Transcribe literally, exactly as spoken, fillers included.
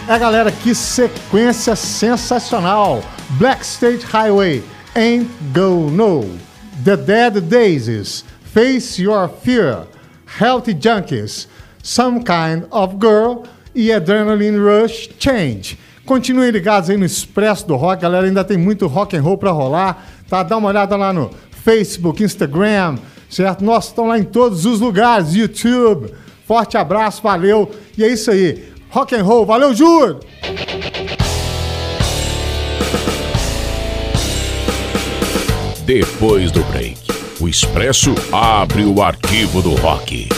É, galera, que sequência sensacional. Black State Highway, Ain't Go No, The Dead Daisies, Face Your Fear, Healthy Junkies, Some Kind of Girl e Adrenaline Rush Change. Continuem ligados aí no Expresso do Rock, galera, ainda tem muito rock and roll pra rolar, tá? Dá uma olhada lá no Facebook, Instagram, certo? Nós estamos lá em todos os lugares, YouTube. Forte abraço, valeu. E é isso aí, rock and roll, valeu, Júlio! Depois do break, o Expresso abre o arquivo do rock.